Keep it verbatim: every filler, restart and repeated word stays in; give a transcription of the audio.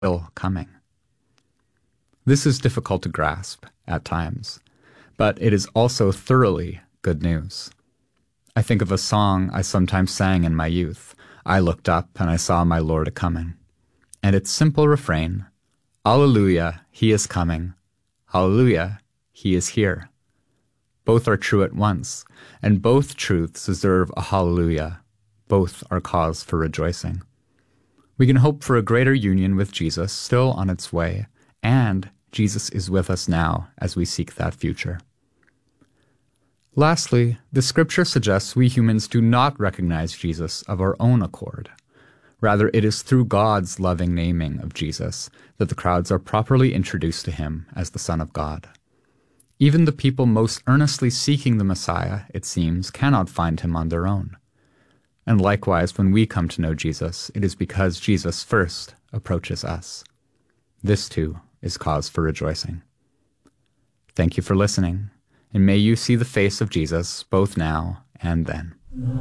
still coming. This is difficult to grasp at times, but it is also thoroughly good news. I think of a song I sometimes sang in my youth, "I looked up and I saw my Lord a-coming," and its simple refrain, "Alleluia, he is coming. Hallelujah, he is here." Both are true at once, and both truths deserve a hallelujah. Both are cause for rejoicing. We can hope for a greater union with Jesus still on its way, and Jesus is with us now as we seek that future. Lastly, the scripture suggests we humans do not recognize Jesus of our own accord. Rather, it is through God's loving naming of Jesus that the crowds are properly introduced to him as the Son of God. Even the people most earnestly seeking the Messiah, it seems, cannot find him on their own. And likewise, when we come to know Jesus, it is because Jesus first approaches us. This, too, is cause for rejoicing. Thank you for listening, and may you see the face of Jesus both now and then.